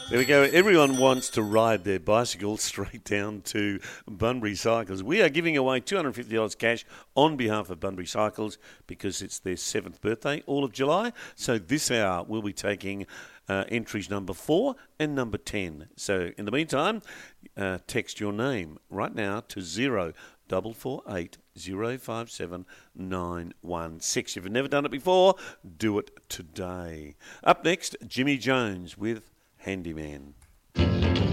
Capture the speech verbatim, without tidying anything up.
There we go. Everyone wants to ride their bicycle straight down to Bunbury Cycles. We are giving away two hundred fifty dollars cash on behalf of Bunbury Cycles because it's their seventh birthday, all of July. So this hour we'll be taking uh, entries number four and number ten. So in the meantime, uh, text your name right now to zero double four eight zero five seven nine one six. If you've never done it before, do it today. Up next, Jimmy Jones with Handyman.